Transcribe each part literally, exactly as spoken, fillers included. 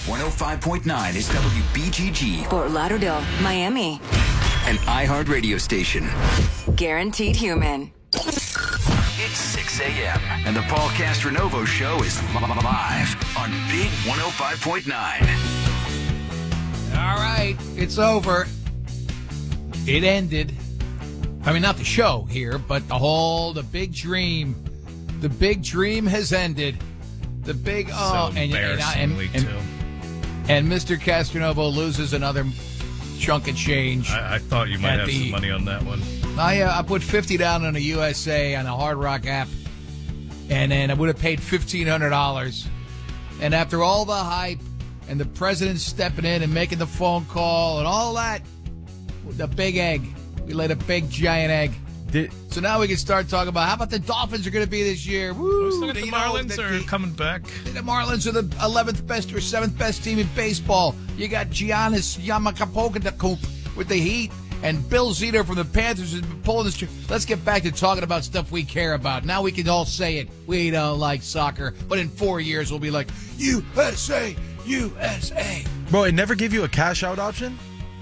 one oh five point nine is W B G G. Fort Lauderdale, Miami. An iHeart radio station. Guaranteed human. It's six a.m. and the Paul Castronovo Show is live on Big one oh five point nine. All right, it's over. It ended. I mean, not the show here, but the whole, the big dream. The big dream has ended. The big, oh, so and, and, and, and, and Mister Castronovo loses another chunk of change. I, I thought you might have the, some money on that one. I, uh, I put fifty down on a U S A on a Hard Rock app, and then I would have paid fifteen hundred dollars. And after all the hype and the president stepping in and making the phone call and all that, the big egg. We laid a big, giant egg. Did, so now we can start talking about how about the Dolphins are going to be this year. Woo! So the Marlins know, the, are coming back. The Marlins are the eleventh best or seventh best team in baseball. You got Giannis Yamakapoka with the Heat, and Bill Zito from the Panthers has been pulling this. Let's get back to talking about stuff we care about. Now we can all say it. We don't like soccer, but in four years we'll be like, U S A, U S A. Bro, it never gave you a cash out option?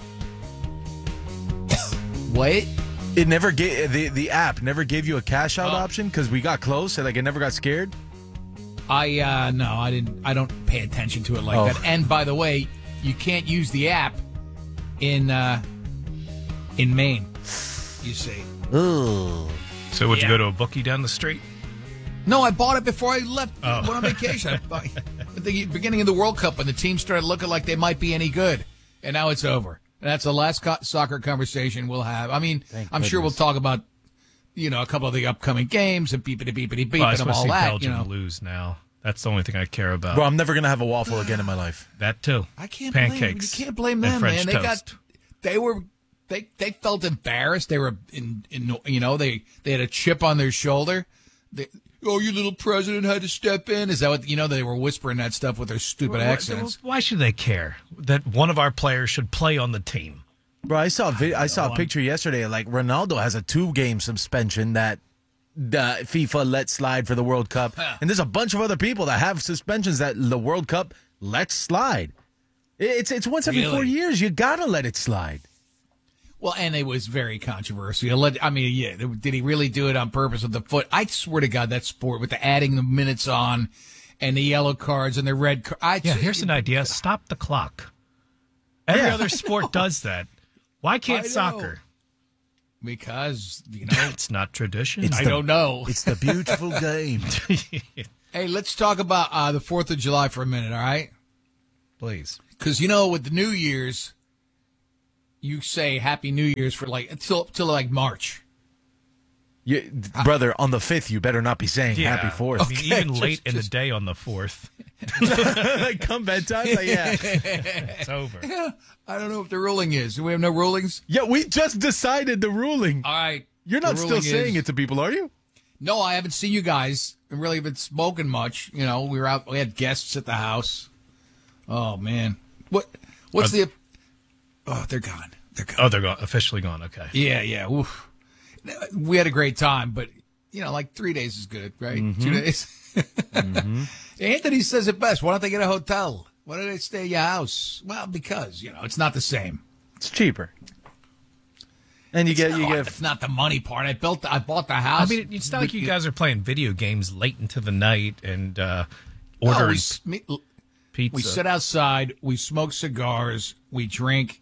What? It never gave the the app never gave you a cash out oh. option because we got close and like it never got scared. I uh no, I didn't. I don't pay attention to it like oh. that. And by the way, you can't use the app in uh in Maine. You see? Ooh. So would yeah. you go to a bookie down the street? No, I bought it before I left. Oh. Went on vacation. I, at the beginning of the World Cup, when the team started looking like they might be any good, and now it's over. And that's the last co- soccer conversation we'll have. I mean, Thank I'm goodness. sure we'll talk about, you know, a couple of the upcoming games and beepity beepity beep well, and all that. Belgium You know, lose now. That's the only thing I care about. Bro, I'm never gonna have a waffle again in my life. That too. I can't Pancakes. blame you can't blame and them, French man. They toast. got they were they they felt embarrassed. They were in, in you know they they had a chip on their shoulder. They, oh, your little president had to step in. Is that what you know? They were whispering that stuff with their stupid Well, accents. Why should they care that one of our players should play on the team? Bro, I saw a vi- I saw a picture yesterday. Like Ronaldo has a two-game suspension that the FIFA let slide for the World Cup, and there's a bunch of other people that have suspensions that the World Cup lets slide. It's it's once every Really? four years. You gotta let it slide. Well, and it was very controversial. I mean, yeah, did he really do it on purpose with the foot? I swear to God, that sport with the adding the minutes on and the yellow cards and the red cards. I, Yeah, here's an idea. Stop the clock. Every Yeah. other sport does that. Why can't I know. soccer? Because, you know, It's not tradition. It's I the- don't know. It's the beautiful game. Hey, let's talk about uh, the fourth of July for a minute, all right? Please. Because, you know, with the New Year's, you say Happy New Year's for like until, until like March. You, brother, on the fifth, you better not be saying Yeah. Happy Fourth. I mean, Okay, even just- late in the just- day on the fourth, Like come bedtime, like, yeah, it's over. Yeah, I don't know what the ruling is. Do we have no rulings? yeah. We just decided the ruling. All right. You're not the still ruling saying is- it to people, are you? No, I haven't seen you guys. I really been smoking much. You know, we were out. We had guests at the house. Oh man, what? What's Are- the? Oh, they're gone. They're gone. Oh, they're gone, officially gone. Okay. Yeah, yeah. Oof. We had a great time, but you know, like three days is good, right? Mm-hmm. Two days. mm-hmm. Anthony says it best. Why don't they get a hotel? Why don't they stay at your house? Well, because you know it's not the same. It's cheaper, and you It's get not, you get. It's not the money part. I built. The, I bought the house. I mean, it's not like you The- guys are playing video games late into the night and uh, No, ordering we, s- me- pizza. We sit outside, we smoke cigars, we drink.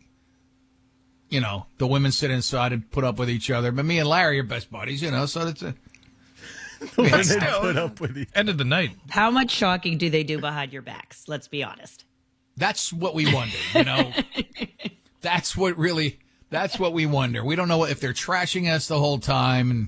You know, the women sit inside and put up with each other. But me and Larry are best buddies, you know, so it's a. When they still- put up with you. End of the night. How much shocking do they do behind your backs? Let's be honest. That's what we wonder, you know. That's what really, that's what we wonder. We don't know if they're trashing us the whole time. And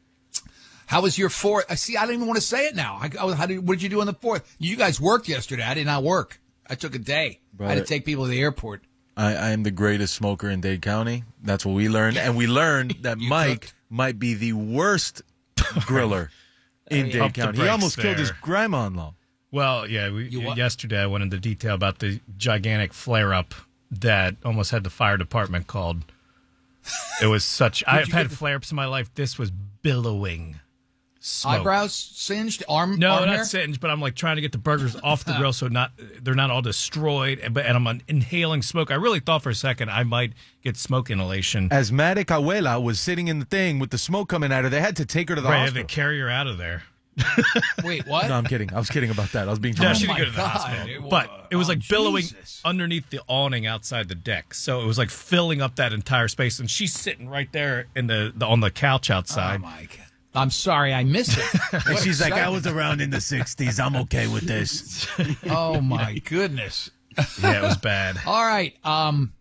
how was your fourth? I see, I don't even want to say it now. I, I, how did, what did you do on the fourth? You guys worked yesterday. I did not work. I took a day. I had to Brother. take people to the airport. I, I am the greatest smoker in Dade County. That's what we learned, and we learned that You Mike cooked. might be the worst griller in Dade Pump the County. He brakes almost killed his there. grandma-in-law. Well, yeah, we, You what? yesterday I went into detail about the gigantic flare-up that almost had the fire department called. It was such... I've had flare-ups in my life. This was billowing. smoke. Eyebrows singed, arm No, arm not hair? singed, but I'm like trying to get the burgers off the grill so not they're not all destroyed. And, but and I'm inhaling smoke. I really thought for a second I might get smoke inhalation. Asthmatic abuela was sitting in the thing with the smoke coming at her. They had to take her to the Right, I had hospital. to carry her out of there. Wait, what? No, I'm kidding. I was kidding about that. I was being Yeah, dramatic. she my didn't go to the God. hospital. It But wa- it was oh, like billowing Jesus. underneath the awning outside the deck. So it was like filling up that entire space. And she's sitting right there in the, the on the couch Oh, outside. my God. I'm sorry, I missed it. And she's like, I was around in the sixties. I'm okay with this. Oh, my goodness. Yeah, it was bad. All right. Um,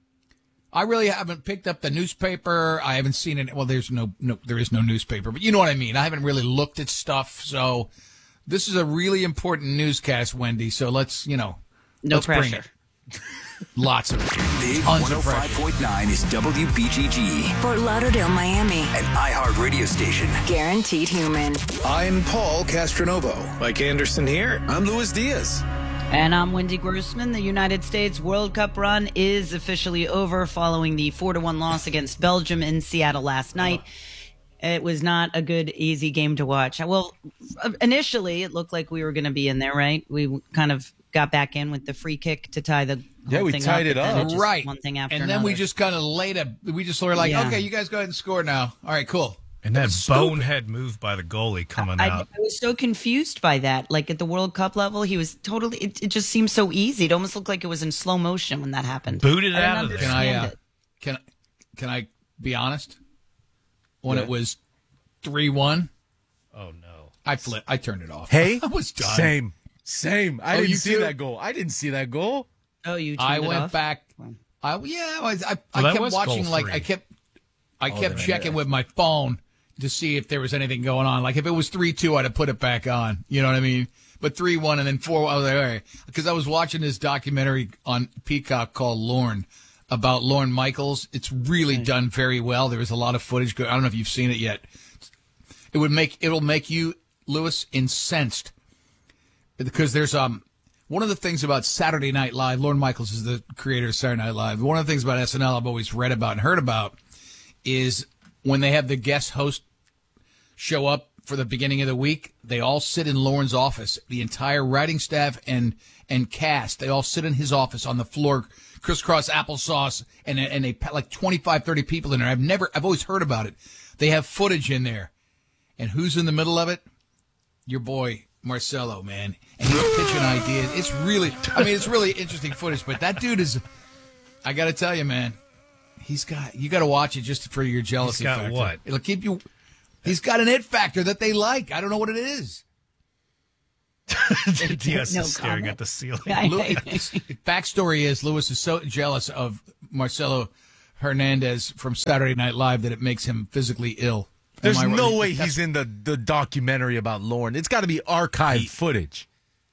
I really haven't picked up the newspaper. I haven't seen it. Well, there's no, no, there is no newspaper, but you know what I mean. I haven't really looked at stuff. So this is a really important newscast, Wendy. So let's, you know, No let's bring pressure. it. Lots of it. Big Tons one oh of five pressure. point nine is W B G G, Fort Lauderdale, Miami. an iHeart radio station. Guaranteed Human. I'm Paul Castronovo. Mike Anderson here. I'm Luis Diaz. And I'm Wendy Grossman. The United States World Cup run is officially over following the four to one loss against Belgium in Seattle last night. It was not a good, easy game to watch. Well, initially, it looked like we were going to be in there, right? We kind of got back in with the free kick to tie the Yeah, whole we thing tied up, it but then up. just Right. one thing after and another. then we just kind of laid a, we just were like, Yeah. okay, you guys go ahead and score now. All right, cool. And that Stupid. bonehead move by the goalie coming I, out. I was so confused by that. Like at the World Cup level, he was totally. It, it just seemed so easy. It almost looked like it was in slow motion when that happened. Booted I didn't out of there. Can I, understand uh, it. can, can I be honest? When Yeah. it was three one, Oh, no. I flipped. I turned it off. Hey, I was done. Same. Same. I Oh, didn't you see too? that goal. I didn't see that goal. Oh, you. I turned it went off? back. I yeah, I, was- I, Well, I that kept was watching. goal Like three. I kept, I kept then I- checking with my phone to see if there was anything going on. Like if it was three two, I'd have put it back on. You know what I mean? But three one and then four. I was like, all right, because I was watching this documentary on Peacock called Lorne about Lorne Michaels. It's really done very well. There was a lot of footage. I don't know if you've seen it yet. It would make it'll make you, Lewis, incensed because there's um one of the things about Saturday Night Live. Lorne Michaels is the creator of Saturday Night Live. One of the things about S N L I've always read about and heard about is when they have the guest host show up for the beginning of the week, they all sit in Lorne's office. The entire writing staff and and cast, they all sit in his office on the floor, crisscross applesauce, and and they like twenty-five, thirty people in there. I've never, I've always heard about it. They have footage in there, and who's in the middle of it? Your boy Marcelo, man, and he's pitching ideas. It's really, I mean, it's really interesting footage. But that dude is, I got to tell you, man, he's got. You got to watch it just for your jealousy He's got factor. what? It'll keep you. He's got an it factor that they like. I don't know what it is. Diaz No is staring comment. at the ceiling. Lewis, backstory is Lewis is so jealous of Marcelo Hernandez from Saturday Night Live that it makes him physically ill. Am There's I right? no way That's- he's in the, the documentary about Lorne. It's got to be archived footage.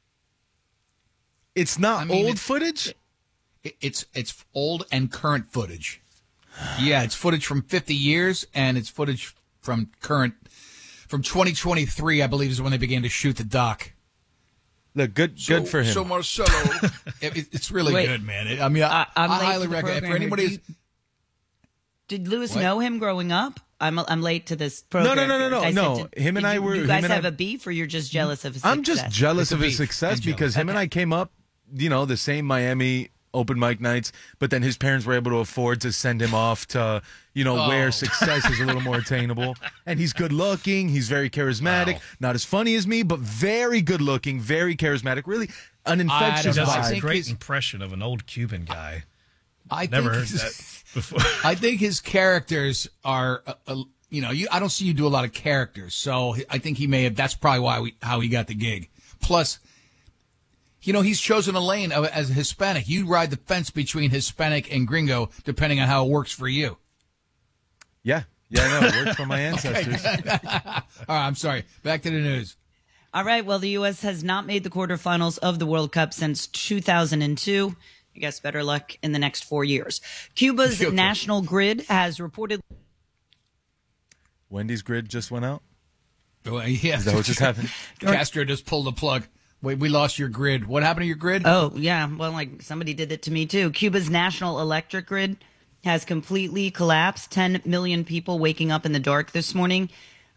It's not I mean, old it- footage? it- It's it's old and current footage. Yeah, it's footage from fifty years, and it's footage from current from twenty twenty-three. I believe is when they began to shoot the doc. Look, good So- good for him. So Marcelo, it, it- it's really Wait. good, man. It- I mean, I, I- I'm I late highly to the recommend for program anybody. here. who's- Did Lewis What? know him growing up? I'm I'm late to this program. no, no, no, no, I said, no. did- Him and did I you- were- You him guys and I- have a beef, or you're just jealous of his I'm just success? jealous It's a of his beef. success I'm jealous. because him and I came up, you know, the same Miami open mic nights, but then his parents were able to afford to send him off to, you know, Oh. where success is a little more attainable. And he's good looking, he's very charismatic, Wow. not as funny as me, but very good looking, very charismatic, really an infectious I don't know. I That's a vibe. think great he's- impression of an old Cuban guy. I Never think heard he's- that before. I think his characters are, uh, uh, you know, you, I don't see you do a lot of characters, so I think he may have. That's probably why we, how he got the gig. Plus, you know, he's chosen a lane of, as a Hispanic. You ride the fence between Hispanic and Gringo, depending on how it works for you. Yeah, yeah, I know. It worked for my ancestors. All right, I'm sorry. Back to the news. All right. Well, the U S has not made the quarterfinals of the World Cup since two thousand two. I guess better luck in the next four years. Cuba's Okay. national grid has reported. Wendy's grid just went out. Well, yeah, Is that what just happened? Castro just pulled the plug. Wait, we lost your grid. What happened to your grid? Oh, yeah. Well, like somebody did it to me too. Cuba's national electric grid has completely collapsed. ten million people waking up in the dark this morning.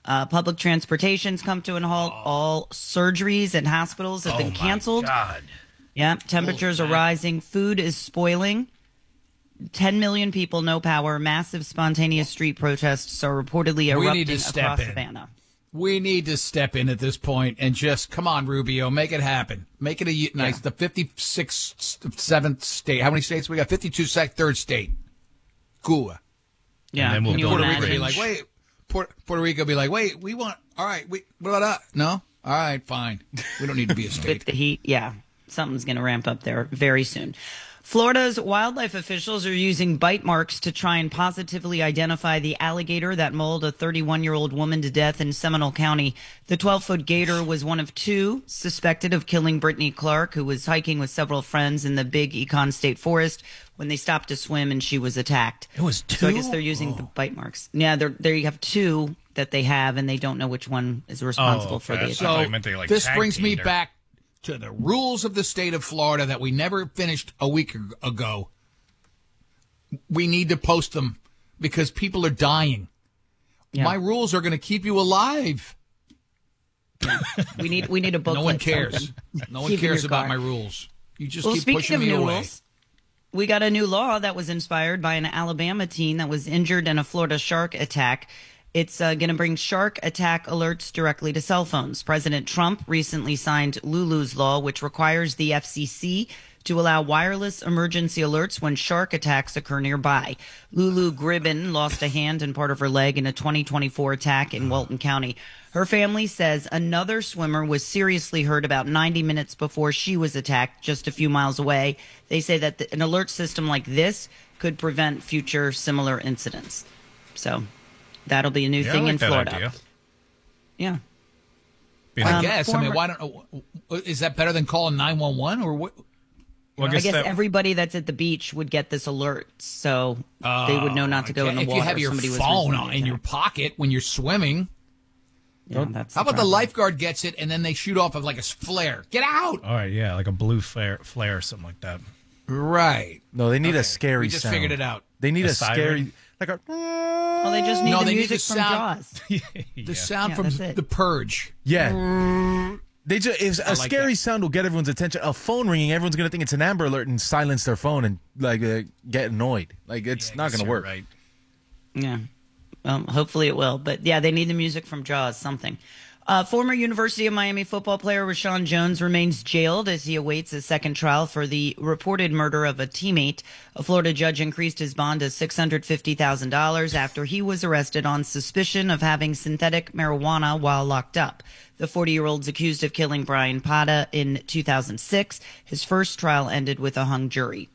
Uh, public transportation's come to an halt. Oh. All surgeries and hospitals have oh been canceled. My God. Yeah, temperatures are rising. Food is spoiling. ten million people, no power. Massive spontaneous street protests are reportedly erupting across in. Savannah. We need to step in at this point and just, come on, Rubio, make it happen. Make it a nice, yeah. the fifty-sixth, seventh state. How many states we got? fifty-two, third state. Cuba. Yeah, and then we'll Puerto imagine? Rico be like, wait, Puerto, Puerto Rico be like, wait, we want, all right, we, what about that? No? All right, fine. We don't need to be a state. With the heat, yeah. Something's going to ramp up there very soon. Florida's wildlife officials are using bite marks to try and positively identify the alligator that mauled a thirty-one-year-old woman to death in Seminole County. The twelve-foot gator was one of two suspected of killing Brittany Clark, who was hiking with several friends in the Big Econ State Forest when they stopped to swim and she was attacked. It was two? So I guess they're using oh. the bite marks. Yeah, there you have two that they have, and they don't know which one is responsible oh, for the attack. So meant they, like, this brings me her. back to the rules of the state of Florida that we never finished a week ago. We need to post them because people are dying. Yeah. My rules are going to keep you alive. Yeah. We need we need a booklet. No one cares. Something. No one Keep cares about car. my rules. You just well, keep speaking pushing of me new away. rules, we got a new law that was inspired by an Alabama teen that was injured in a Florida shark attack. It's uh, going to bring shark attack alerts directly to cell phones. President Trump recently signed Lulu's law, which requires the F C C to allow wireless emergency alerts when shark attacks occur nearby. Lulu Gribben lost a hand and part of her leg in a twenty twenty-four attack in Walton County. Her family says another swimmer was seriously hurt about ninety minutes before she was attacked just a few miles away. They say that the, an alert system like this could prevent future similar incidents. So that'll be a new yeah, thing I like in that Florida. Idea. Yeah. I Um, guess. former- I mean, why don't? Is that better than calling nine one one or what? Well, I guess that, everybody that's at the beach would get this alert, so they would know not to go in the if water. you have your Somebody was phone recently in your attacked. pocket when you're swimming, Yeah, that's how about the problem. lifeguard gets it and then they shoot off of like a flare? Get out! all right, yeah, like a blue flare, flare or something like that. Right. No, they need Okay. a scary We just sound. figured it out. They need A a, scary, siren? like a. Well, they just need No, the they need music the from sound. Jaws. The sound Yeah, from that's it. The Purge. Yeah. They just if a like scary that. sound will get everyone's attention. A phone ringing, everyone's gonna think it's an Amber Alert and silence their phone and like uh, get annoyed. Like it's Yeah, not guess gonna you're work. Right. Yeah. Well, hopefully it will. But yeah, they need the music from Jaws, something. Uh, former University of Miami football player Rashawn Jones remains jailed as he awaits a second trial for the reported murder of a teammate. A Florida judge increased his bond to six hundred fifty thousand dollars after he was arrested on suspicion of having synthetic marijuana while locked up. The forty-year-old's accused of killing Brian Pata in two thousand six. His first trial ended with a hung jury.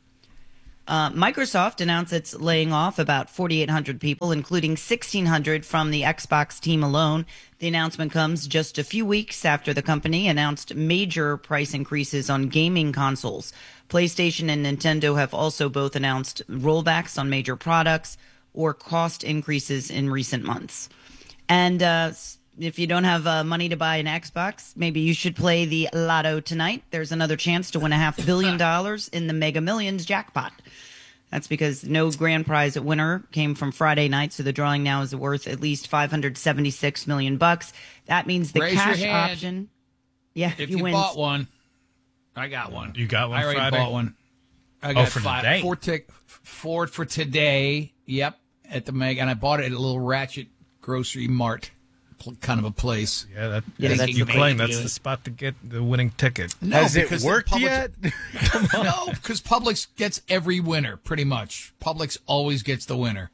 Uh, Microsoft announced it's laying off about forty-eight hundred people, including sixteen hundred from the Xbox team alone. The announcement comes just a few weeks after the company announced major price increases on gaming consoles. PlayStation and Nintendo have also both announced rollbacks on major products or cost increases in recent months. And uh, if you don't have uh, money to buy an Xbox, maybe you should play the Lotto tonight. There's another chance to win a half billion dollars in the Mega Millions jackpot. That's because no grand prize winner came from Friday night, so the drawing now is worth at least five hundred seventy-six million bucks. That means the Raise your cash hand. option. Yeah, If you, you win. bought one, I got one. You got one I already Friday? bought one. I got for five, today? Four, tick, four for today. Yep, at the Meg, and I bought it at a little Ratchet Grocery Mart, pl- kind of a place. Yeah, that, Yeah, as that's you the claim way to that's do the it. spot to get the winning ticket. No, Has it because worked Publix- yet? No, because Publix gets every winner, pretty much. Publix always gets the winner.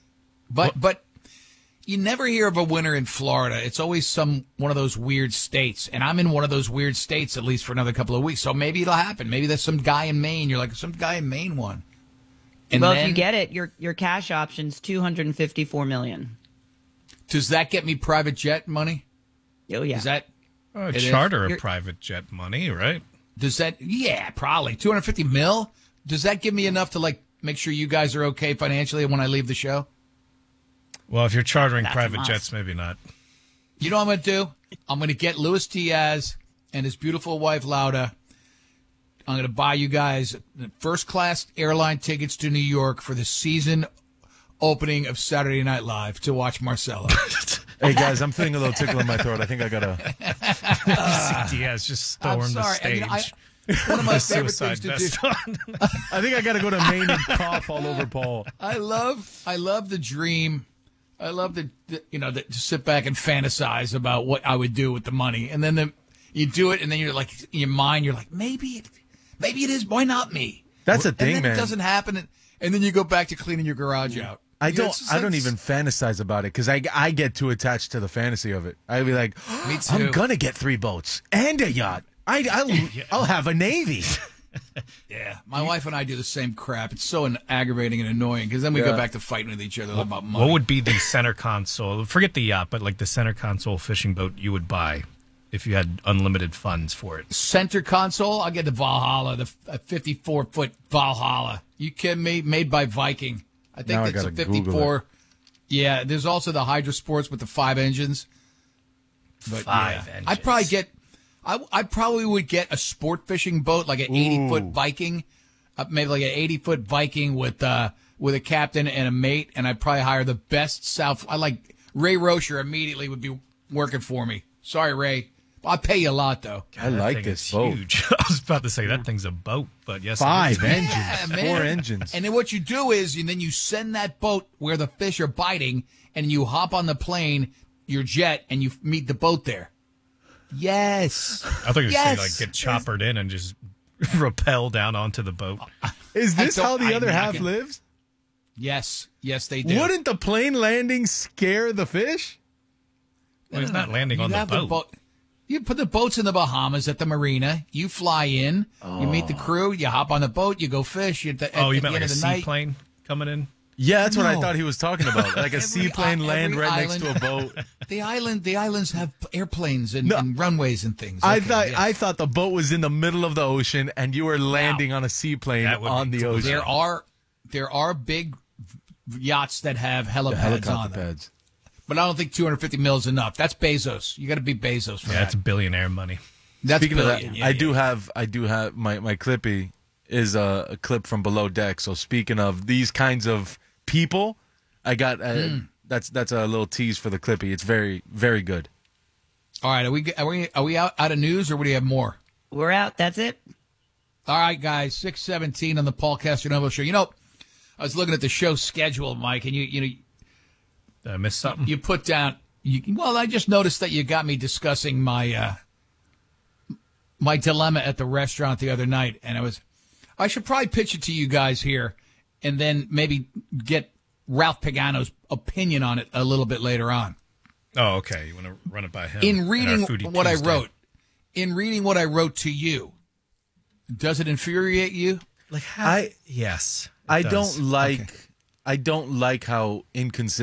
But but you never hear of a winner in Florida. It's always some one of those weird states. And I'm in one of those weird states at least for another couple of weeks. So maybe it'll happen. Maybe there's some guy in Maine. You're like, some guy in Maine won. And well, then, if you get it, your your cash option's two hundred fifty-four million. does that get me private jet money? Oh yeah. Is that Oh, It is. charter a You're- private jet money, right? Does that, yeah, probably. two hundred fifty mil? Does that give me enough to, like, make sure you guys are okay financially when I leave the show? Well, if you're chartering That's a private must. jets, maybe not. You know what I'm going to do? I'm going to get Luis Diaz and his beautiful wife, Lauda. I'm going to buy you guys first-class airline tickets to New York for the season opening of Saturday Night Live to watch Marcelo. Hey guys, I'm feeling a little tickle in my throat. I think I gotta. Diaz just I'm stormed the sorry. I stage. mean, I- One of my favorite Suicide things to do. vest on. I think I gotta go to Maine and cough all over Paul. I love, I love the dream. I love the, the you know, the, to sit back and fantasize about what I would do with the money, and then the, you do it, and then you're like, in your mind, you're like, maybe, it, maybe it is. Why not me? That's the and thing, then man. It doesn't happen, and, and then you go back to cleaning your garage out. I You know, don't. it's just I don't like- even fantasize about it because I, I get too attached to the fantasy of it. I'd be like, Me too. I'm gonna get three boats and a yacht. I, I'll, I'll have a navy. Yeah, my wife and I do the same crap. It's so an- aggravating and annoying because then we go Yeah. back to fighting with each other about money. What would be the center console? Forget the yacht, but like the center console fishing boat you would buy if you had unlimited funds for it. Center console? I'll get the Valhalla, the fifty-four foot Valhalla. You kidding me? Made by Viking. I think Now I that's a gotta Google fifty-four. Yeah, there's also the Hydra Sports with the five engines. But Five yeah, engines. I'd probably get. I I probably would get a sport fishing boat, like an eighty foot Viking, uh, maybe like an eighty foot Viking with uh with a captain and a mate, and I'd probably hire the best South. I like Ray Rocher immediately would be working for me. Sorry, Ray, I'll pay you a lot though. I That like thing this is boat. huge. I was about to say that thing's a boat, but yes, it Five is. engines, Yeah, man. four engines. And then what you do is, and then you send that boat where the fish are biting, and you hop on the plane, your jet, and you meet the boat there. Yes. I thought you were Yes. saying like get choppered in and just rappel down onto the boat. Is this I how don't- the I- other I half can- lives? Yes. Yes, they do. Wouldn't the plane landing scare the fish? Well, he's not landing You on the have boat. You put the boats in the Bahamas at the marina. You fly in. You meet the crew. You hop on the boat. You go fish. You, at, Oh, at you the meant like end a of the night, seaplane coming in? Yeah, that's what I No. thought he was talking about. Like a Every seaplane i- land every right next to a island- boat. The island, the islands have airplanes and, No. and runways and things. I Okay, thought yeah. I thought the boat was in the middle of the ocean and you were landing on a seaplane That would on be the cool. ocean. There are there are big yachts that have The helipads on helicopter them, pads. but I don't think two hundred fifty mil is enough. That's Bezos. You got to be Bezos for Yeah, that. it's billionaire money. That's Speaking billion. of that, Yeah, I yeah. do have I do have my my clippy is a, a clip from Below Deck. So speaking of these kinds of people, I got uh, Hmm. that's that's a little tease for the clippy. It's very very good. All right, are we are we are we out, out of news or do we have more? We're out. That's it. All right, guys, six seventeen on the Paul Castronovo show. You know, I was looking at the show schedule, Mike, and you you know Did I miss something? you put down. You, well, I just noticed that you got me discussing my uh, my dilemma at the restaurant the other night, and I was I should probably pitch it to you guys here, and then maybe get Ralph Pagano's opinion on it a little bit later on. Oh, okay. You want to run it by him? In our reading Foodie what I Tuesday. wrote, in reading what I wrote to you, does it infuriate you? Like how? I- yes. it I does. don't like I don't like how inconsistent